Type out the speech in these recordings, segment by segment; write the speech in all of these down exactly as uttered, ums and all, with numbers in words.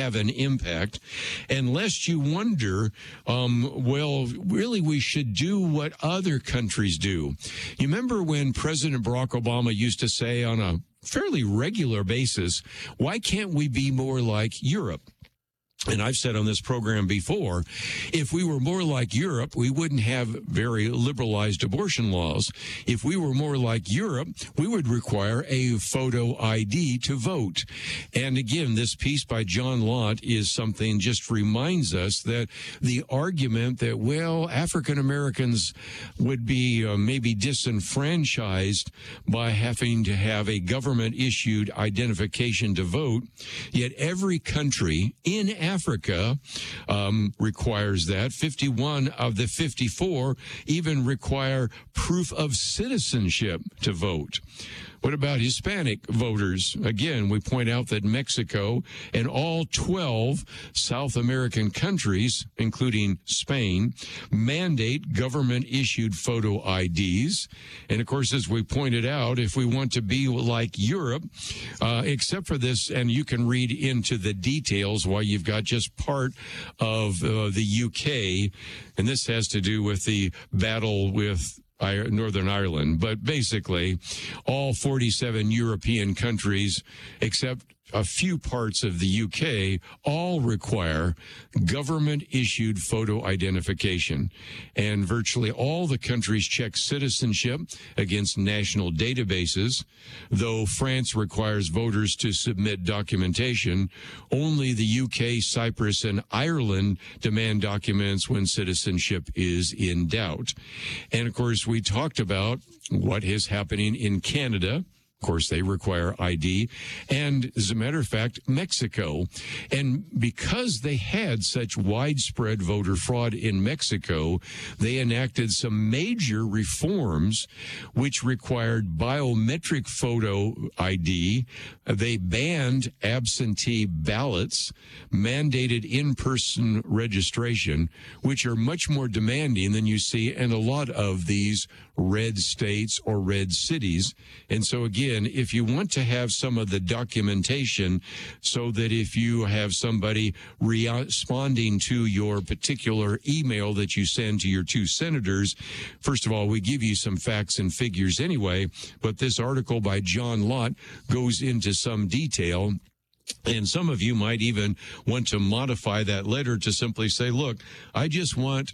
have an impact, and lest you wonder, um, well, really we should do what other countries do. You remember when President Barack Obama used to say on a fairly regular basis, why can't we be more like Europe? And I've said on this program before, if we were more like Europe, we wouldn't have very liberalized abortion laws. If we were more like Europe, we would require a photo I D to vote. And again, this piece by John Lott is something just reminds us that the argument that, well, African Americans would be uh, maybe disenfranchised by having to have a government issued identification to vote, yet every country in Africa Africa um, requires that. fifty-one of the fifty-four even require proof of citizenship to vote. What about Hispanic voters? Again, we point out that Mexico and all twelve South American countries, including Spain, mandate government-issued photo I Ds. And, of course, as we pointed out, if we want to be like Europe, uh, except for this, and you can read into the details why you've got just part of uh, the U K, and this has to do with the battle with Northern Ireland, but basically all forty-seven European countries, except a few parts of the U K, all require government-issued photo identification. And virtually all the countries check citizenship against national databases. Though France requires voters to submit documentation, only the U K, Cyprus, and Ireland demand documents when citizenship is in doubt. And, of course, we talked about what is happening in Canada. Of course, they require I D. And as a matter of fact, Mexico. And because they had such widespread voter fraud in Mexico, they enacted some major reforms which required biometric photo I D. They banned absentee ballots, mandated in-person registration, which are much more demanding than you see in a lot of these red states or red cities. And so again, if you want to have some of the documentation so that if you have somebody responding to your particular email that you send to your two senators, first of all, we give you some facts and figures anyway, but this article by John Lott goes into some detail. And some of you might even want to modify that letter to simply say, look, I just want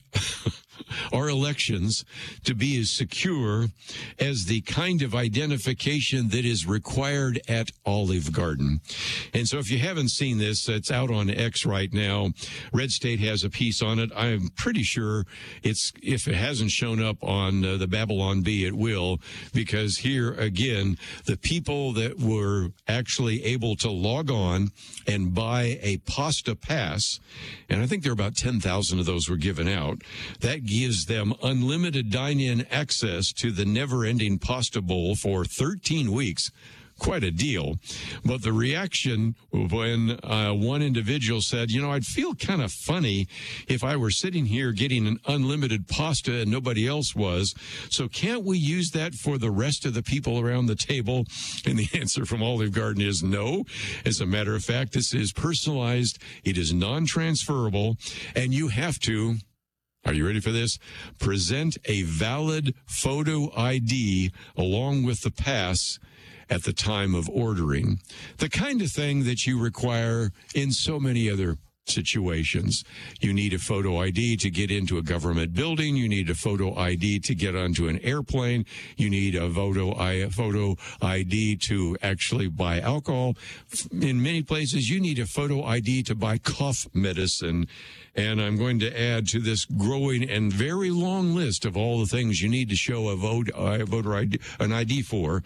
our elections to be as secure as the kind of identification that is required at Olive Garden. And so if you haven't seen this, it's out on X right now. Red State has a piece on it. I'm pretty sure it's, if it hasn't shown up on uh, the Babylon Bee, it will, because here again, the people that were actually able to log on and buy a Pasta Pass, and I think there are about ten thousand of those were given out, that gives them unlimited dine-in access to the never-ending pasta bowl for thirteen weeks. Quite a deal. But the reaction when uh, one individual said, you know, I'd feel kind of funny if I were sitting here getting an unlimited pasta and nobody else was. So can't we use that for the rest of the people around the table? And the answer from Olive Garden is no. As a matter of fact, this is personalized. It is non-transferable. And you have to, are you ready for this? Present a valid photo I D along with the pass at the time of ordering. The kind of thing that you require in so many other situations. You need a photo I D to get into a government building. You need a photo I D to get onto an airplane. You need a photo I, photo I D to actually buy alcohol. In many places, you need a photo I D to buy cough medicine. And I'm going to add to this growing and very long list of all the things you need to show a vote, a voter I D, an I D for,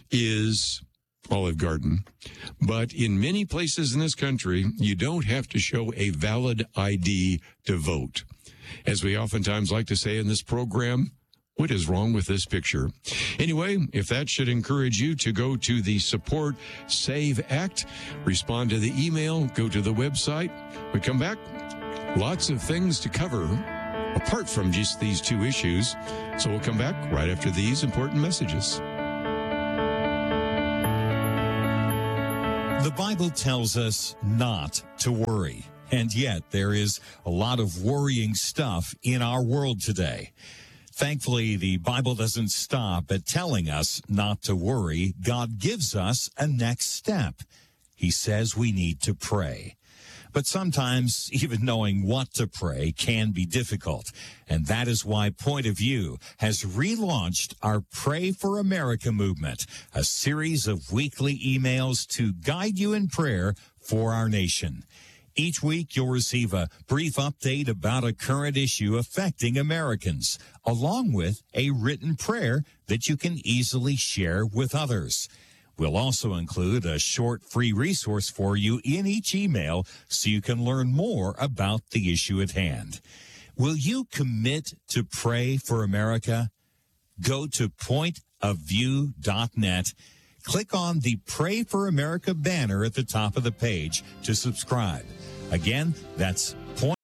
is Olive Garden. But in many places in this country, you don't have to show a valid I D to vote. As we oftentimes like to say in this program, what is wrong with this picture? Anyway, if that should encourage you to go to the Support Save Act, respond to the email, go to the website. We come back, lots of things to cover apart from just these two issues. So we'll come back right after these important messages. The Bible tells us not to worry, and yet there is a lot of worrying stuff in our world today. Thankfully, the Bible doesn't stop at telling us not to worry. God gives us a next step. He says we need to pray. But sometimes even knowing what to pray can be difficult. And that is why Point of View has relaunched our Pray for America movement, a series of weekly emails to guide you in prayer for our nation. Each week, you'll receive a brief update about a current issue affecting Americans, along with a written prayer that you can easily share with others. We'll also include a short free resource for you in each email so you can learn more about the issue at hand. Will you commit to pray for America? Go to point of view dot net. Click on the Pray for America banner at the top of the page to subscribe. Again, that's point.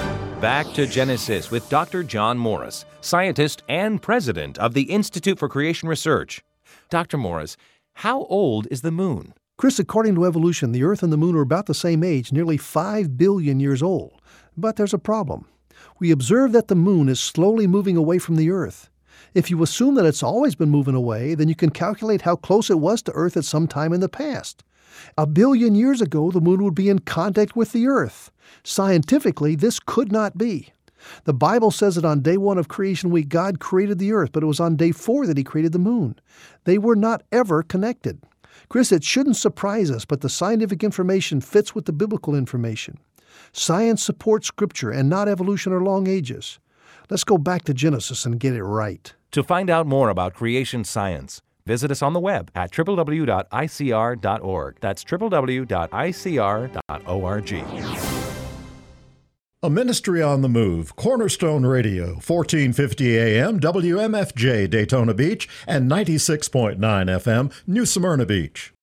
Back to Genesis with Doctor John Morris, scientist and president of the Institute for Creation Research. Doctor Morris, how old is the moon? Chris, according to evolution, the Earth and the moon are about the same age, nearly five billion years old. But there's a problem. We observe that the moon is slowly moving away from the Earth. If you assume that it's always been moving away, then you can calculate how close it was to Earth at some time in the past. A billion years ago, the moon would be in contact with the Earth. Scientifically, this could not be. The Bible says that on day one of creation week, God created the earth, but it was on day four that he created the moon. They were not ever connected. Chris, it shouldn't surprise us, but the scientific information fits with the biblical information. Science supports Scripture and not evolution or long ages. Let's go back to Genesis and get it right. To find out more about creation science, visit us on the web at w w w dot i c r dot org. That's w w w dot i c r dot org. A ministry on the move, Cornerstone Radio, fourteen fifty A M, W M F J, Daytona Beach, and ninety-six point nine F M, New Smyrna Beach.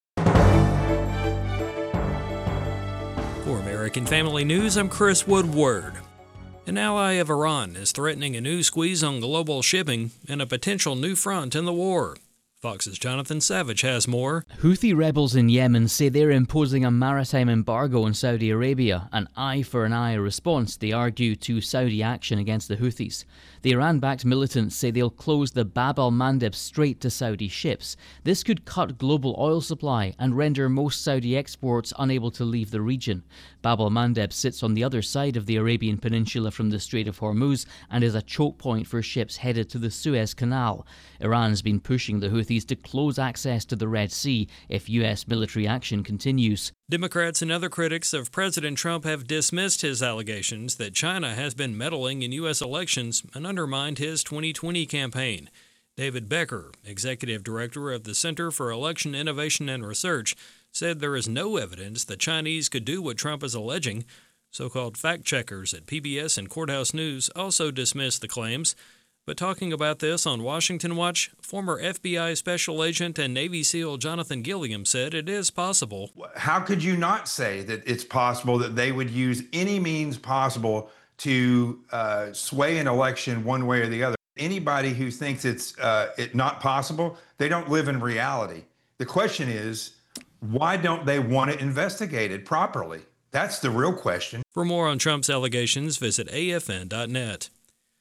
For American Family News, I'm Chris Woodward. An ally of Iran is threatening a new squeeze on global shipping and a potential new front in the war. Fox's Jonathan Savage has more. Houthi rebels in Yemen say they're imposing a maritime embargo on Saudi Arabia, an eye-for-an-eye response, they argue, to Saudi action against the Houthis. The Iran-backed militants say they'll close the Bab al-Mandeb Strait to Saudi ships. This could cut global oil supply and render most Saudi exports unable to leave the region. Bab al-Mandeb sits on the other side of the Arabian Peninsula from the Strait of Hormuz and is a choke point for ships headed to the Suez Canal. Iran's been pushing the Houthis to close access to the Red Sea if U S military action continues. Democrats and other critics of President Trump have dismissed his allegations that China has been meddling in U S elections and undermined his twenty twenty campaign. David Becker, executive director of the Center for Election Innovation and Research, said there is no evidence the Chinese could do what Trump is alleging. So-called fact-checkers at P B S and Courthouse News also dismissed the claims. But talking about this on Washington Watch, former F B I Special Agent and Navy SEAL Jonathan Gilliam said it is possible. How could you not say that it's possible that they would use any means possible to uh, sway an election one way or the other? Anybody who thinks it's uh, it not possible, they don't live in reality. The question is, why don't they want it investigated properly? That's the real question. For more on Trump's allegations, visit A F N dot net.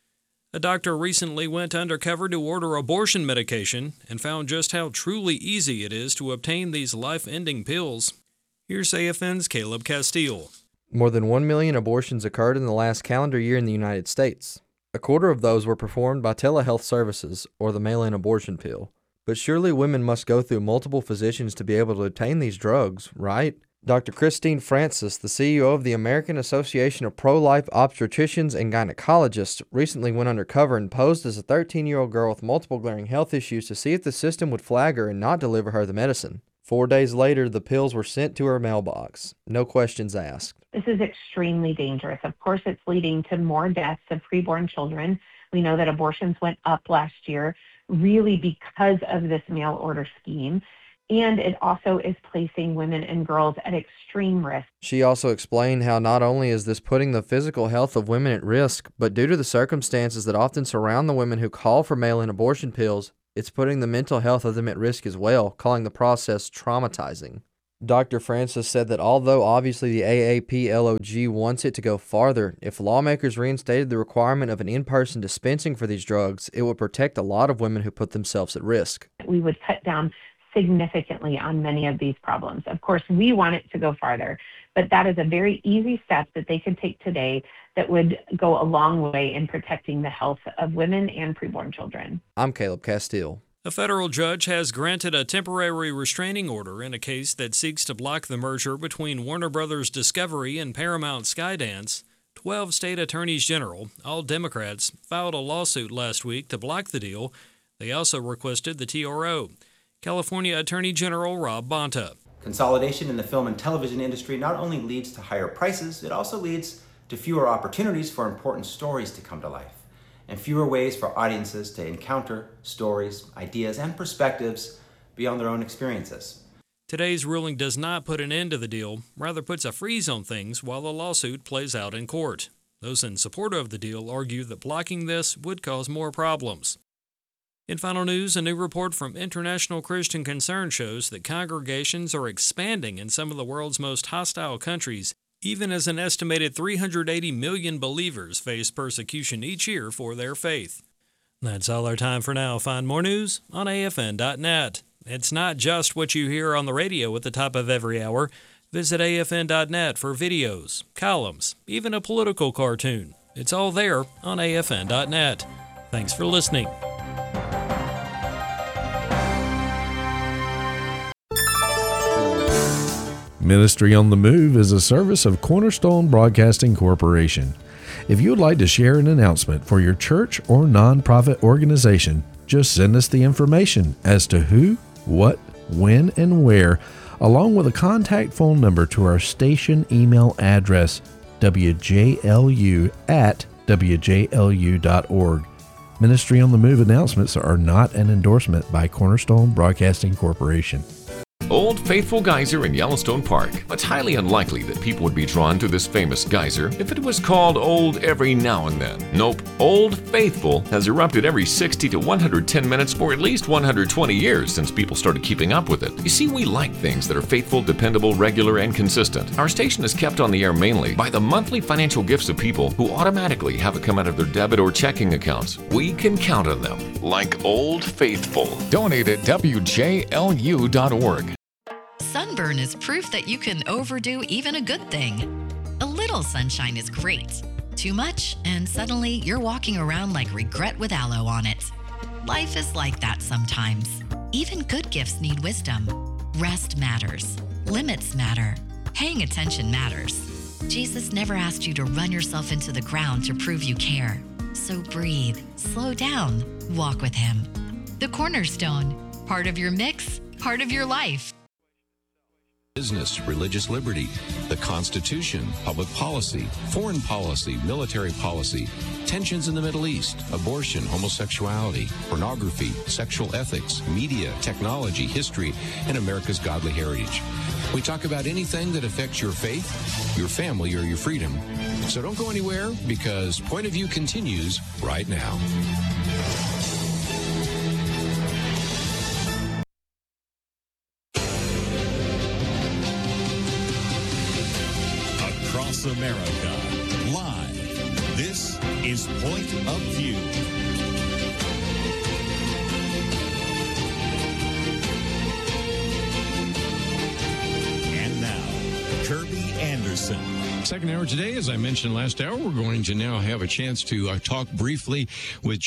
A doctor recently went undercover to order abortion medication and found just how truly easy it is to obtain these life-ending pills. Here's A F N's Caleb Castile. More than one million abortions occurred in the last calendar year in the United States. A quarter of those were performed by telehealth services, or the mail-in abortion pill. But surely women must go through multiple physicians to be able to obtain these drugs, right? Doctor Christine Francis, the C E O of the American Association of Pro-Life Obstetricians and Gynecologists, recently went undercover and posed as a thirteen-year-old girl with multiple glaring health issues to see if the system would flag her and not deliver her the medicine. Four days later, the pills were sent to her mailbox. No questions asked. This is extremely dangerous. Of course, it's leading to more deaths of preborn children. We know that abortions went up last year, really because of this mail order scheme. And it also is placing women and girls at extreme risk. She also explained how not only is this putting the physical health of women at risk, but due to the circumstances that often surround the women who call for mail-in abortion pills, it's putting the mental health of them at risk as well, calling the process traumatizing. Doctor Francis said that although obviously the A A P L O G wants it to go farther, if lawmakers reinstated the requirement of an in-person dispensing for these drugs, it would protect a lot of women who put themselves at risk. We would cut down significantly on many of these problems. Of course, we want it to go farther, but that is a very easy step that they could take today that would go a long way in protecting the health of women and preborn children. I'm Caleb Castile. A federal judge has granted a temporary restraining order in a case that seeks to block the merger between Warner Brothers Discovery and Paramount Skydance. Twelve state attorneys general, all Democrats, filed a lawsuit last week to block the deal. They also requested the T R O. California Attorney General Rob Bonta. Consolidation in the film and television industry not only leads to higher prices, it also leads to fewer opportunities for important stories to come to life, and fewer ways for audiences to encounter stories, ideas, and perspectives beyond their own experiences. Today's ruling does not put an end to the deal, rather puts a freeze on things while the lawsuit plays out in court. Those in support of the deal argue that blocking this would cause more problems. In final news, a new report from International Christian Concern shows that congregations are expanding in some of the world's most hostile countries, even as an estimated three hundred eighty million believers face persecution each year for their faith. That's all our time for now. Find more news on A F N dot net. It's not just what you hear on the radio at the top of every hour. Visit A F N dot net for videos, columns, even a political cartoon. It's all there on A F N dot net. Thanks for listening. Ministry on the Move is a service of Cornerstone Broadcasting Corporation. If you would like to share an announcement for your church or nonprofit organization, just send us the information as to who, what, when, and where, along with a contact phone number to our station email address, w j l u at w j l u dot org. Ministry on the Move announcements are not an endorsement by Cornerstone Broadcasting Corporation. Old Faithful Geyser in Yellowstone Park. It's highly unlikely that people would be drawn to this famous geyser if it was called Old every now and then. Nope, Old Faithful has erupted every sixty to one hundred ten minutes for at least one hundred twenty years since people started keeping up with it. You see, we like things that are faithful, dependable, regular, and consistent. Our station is kept on the air mainly by the monthly financial gifts of people who automatically have it come out of their debit or checking accounts. We can count on them, like Old Faithful. Donate at w j l u dot org. Sunburn is proof that you can overdo even a good thing. A little sunshine is great. Too much, and suddenly you're walking around like regret with aloe on it. Life is like that sometimes. Even good gifts need wisdom. Rest matters. Limits matter. Paying attention matters. Jesus never asked you to run yourself into the ground to prove you care. So breathe, slow down, walk with Him. The Cornerstone, part of your mix, part of your life. Business, religious liberty, the Constitution, public policy, foreign policy, military policy, tensions in the Middle East, abortion, homosexuality, pornography, sexual ethics, media, technology, history, and America's godly heritage. We talk about anything that affects your faith, your family, or your freedom. So don't go anywhere, because Point of View continues right now. America, live. This is Point of View. And now, Kirby Anderson. Second hour today, as I mentioned last hour, we're going to now have a chance to uh, talk briefly with